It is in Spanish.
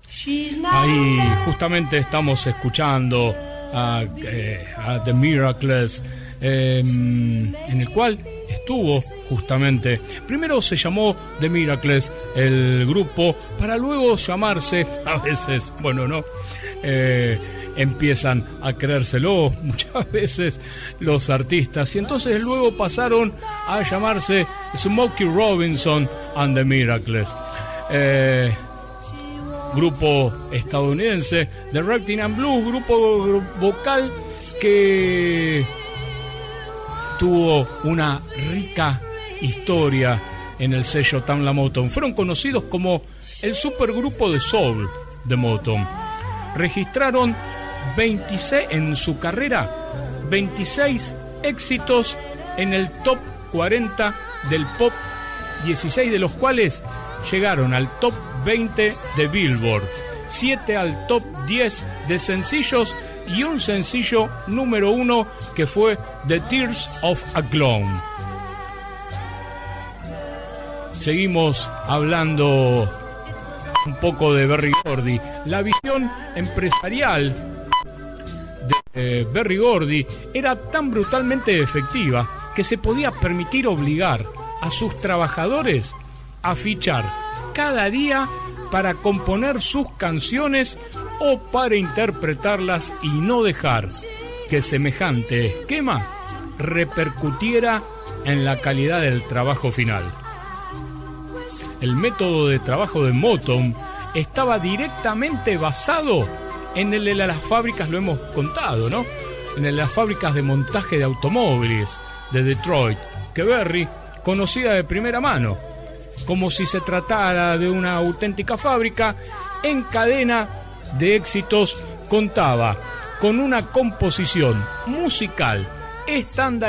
Ahí justamente estamos escuchando a The Miracles, en el cual estuvo justamente, primero se llamó The Miracles el grupo, para luego llamarse, a veces, bueno, no, empiezan a creérselo muchas veces los artistas, y entonces luego pasaron a llamarse Smokey Robinson and The Miracles. Grupo estadounidense de Rhythm and Blues, grupo vocal que tuvo una rica historia en el sello Tamla Motown. Fueron conocidos como el supergrupo de soul de Motown. Registraron 26 en su carrera, 26 éxitos en el top 40 del pop, 16 de los cuales llegaron al top 20 de Billboard, 7 al top 10 de sencillos y un sencillo número 1 que fue The Tears of a Clown. Seguimos hablando un poco de Berry Gordy. La visión empresarial de Berry Gordy era tan brutalmente efectiva que se podía permitir obligar a sus trabajadores a fichar cada día para componer sus canciones o para interpretarlas y no dejar que semejante esquema repercutiera en la calidad del trabajo final. El método de trabajo de Motown estaba directamente basado en el de las fábricas, lo hemos contado, ¿no? En el de las fábricas de montaje de automóviles de Detroit, que Berry conocía de primera mano, como si se tratara de una auténtica fábrica. En cadena de éxitos contaba con una composición musical estándar